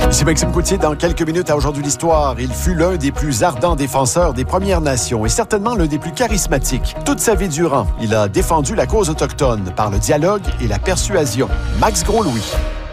Ici Maxime Coutier, dans quelques minutes à Aujourd'hui l'Histoire. Il fut l'un des plus ardents défenseurs des Premières Nations et certainement l'un des plus charismatiques. Toute sa vie durant, il a défendu la cause autochtone par le dialogue et la persuasion. Max Gros-Louis.